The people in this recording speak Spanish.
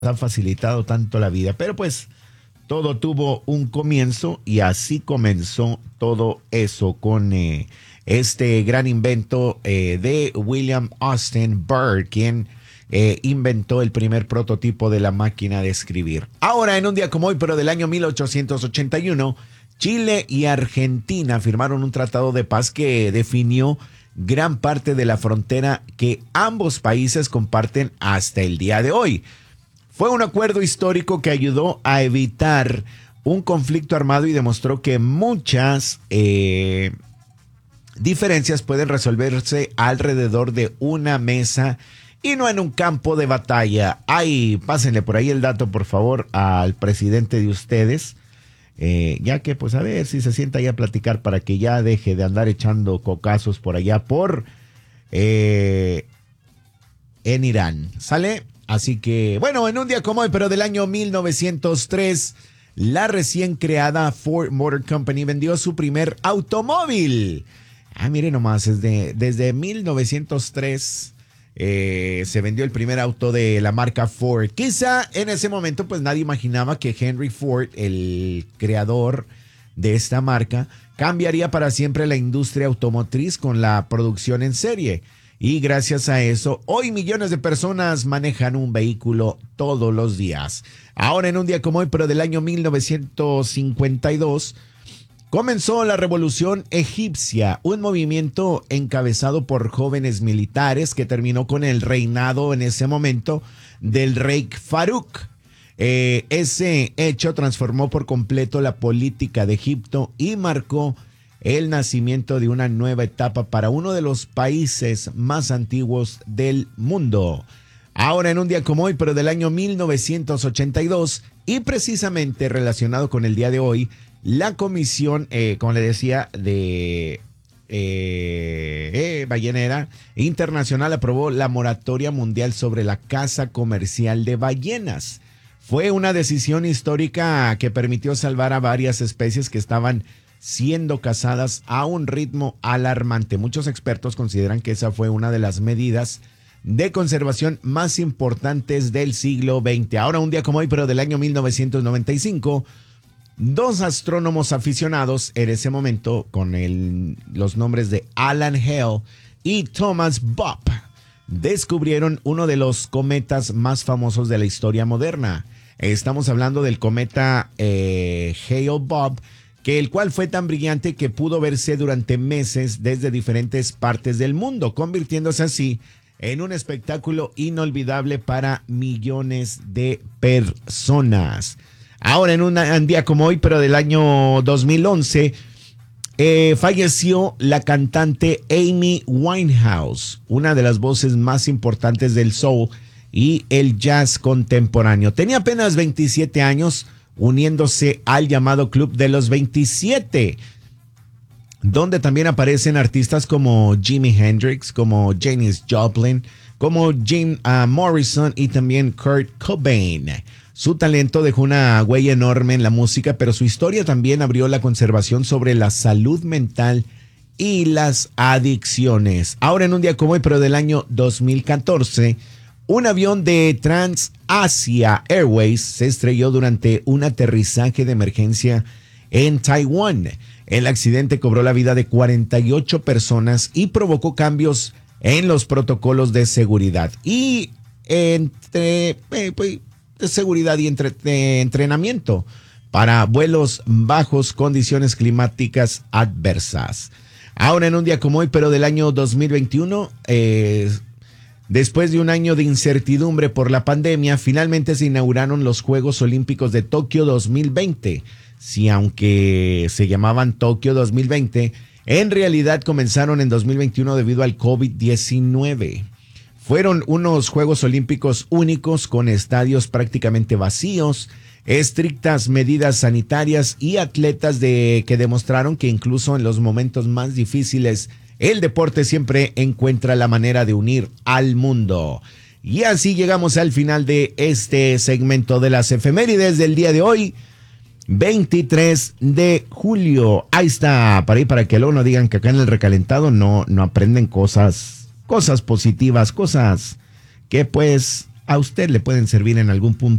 ha facilitado tanto la vida, pero pues todo tuvo un comienzo y así comenzó todo eso con este gran invento de William Austin Bird, quien inventó el primer prototipo de la máquina de escribir. Ahora, en un día como hoy, pero del año 1881, Chile y Argentina firmaron un tratado de paz que definió gran parte de la frontera que ambos países comparten hasta el día de hoy. Fue un acuerdo histórico que ayudó a evitar un conflicto armado y demostró que muchas diferencias pueden resolverse alrededor de una mesa y no en un campo de batalla. Ay, pásenle por ahí el dato, por favor, al presidente de ustedes, ya que pues a ver si se sienta ahí a platicar para que ya deje de andar echando cocazos por allá en Irán. ¿Sale? Así que, bueno, en un día como hoy, pero del año 1903, la recién creada Ford Motor Company vendió su primer automóvil. Miren nomás, desde 1903 se vendió el primer auto de la marca Ford. Quizá en ese momento pues nadie imaginaba que Henry Ford, el creador de esta marca, cambiaría para siempre la industria automotriz con la producción en serie. Y gracias a eso, hoy millones de personas manejan un vehículo todos los días. Ahora, en un día como hoy, pero del año 1952, comenzó la Revolución Egipcia, un movimiento encabezado por jóvenes militares que terminó con el reinado en ese momento del rey Farouk. Ese hecho transformó por completo la política de Egipto y marcó el nacimiento de una nueva etapa para uno de los países más antiguos del mundo. Ahora, en un día como hoy, pero del año 1982, y precisamente relacionado con el día de hoy, la comisión, como le decía, de ballenera internacional aprobó la moratoria mundial sobre la caza comercial de ballenas. Fue una decisión histórica que permitió salvar a varias especies que estaban siendo cazadas a un ritmo alarmante. Muchos expertos consideran que esa fue una de las medidas de conservación más importantes del siglo XX. Ahora, un día como hoy, pero del año 1995, dos astrónomos aficionados en ese momento, con los nombres de Alan Hale y Thomas Bob, descubrieron uno de los cometas más famosos de la historia moderna. Estamos hablando del cometa Hale-Bopp, el cual fue tan brillante que pudo verse durante meses desde diferentes partes del mundo, convirtiéndose así en un espectáculo inolvidable para millones de personas. Ahora, en un día como hoy, pero del año 2011, falleció la cantante Amy Winehouse, una de las voces más importantes del soul y el jazz contemporáneo. Tenía apenas 27 años, uniéndose al llamado Club de los 27, donde también aparecen artistas como Jimi Hendrix, como Janis Joplin, como Jim Morrison y también Kurt Cobain. Su talento dejó una huella enorme en la música, pero su historia también abrió la conversación sobre la salud mental y las adicciones. Ahora, en un día como hoy, pero del año 2014, un avión de TransAsia Airways se estrelló durante un aterrizaje de emergencia en Taiwán. El accidente cobró la vida de 48 personas y provocó cambios en los protocolos de seguridad y de seguridad y entrenamiento para vuelos bajos condiciones climáticas adversas. Ahora, en un día como hoy, pero del año 2021, después de un año de incertidumbre por la pandemia, finalmente se inauguraron los Juegos Olímpicos de Tokio 2020. Sí, aunque se llamaban Tokio 2020, en realidad comenzaron en 2021 debido al COVID-19. Fueron unos Juegos Olímpicos únicos con estadios prácticamente vacíos, estrictas medidas sanitarias y atletas que demostraron que incluso en los momentos más difíciles el deporte siempre encuentra la manera de unir al mundo. Y así llegamos al final de este segmento de las efemérides del día de hoy, 23 de julio. Ahí está, para que luego no digan que acá en el recalentado no aprenden cosas positivas, cosas que pues a usted le pueden servir en algún punto